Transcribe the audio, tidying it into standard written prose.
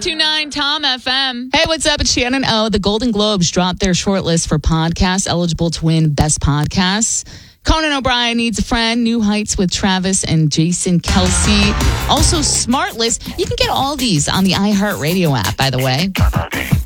29 Tom FM. Hey, what's up? It's Shannon O. The Golden Globes dropped their shortlist for podcasts eligible to win Best Podcasts. Conan O'Brien Needs a Friend, New Heights with Travis and Jason Kelsey. Also, Smart List. You can get all these on the iHeartRadio app, by the way.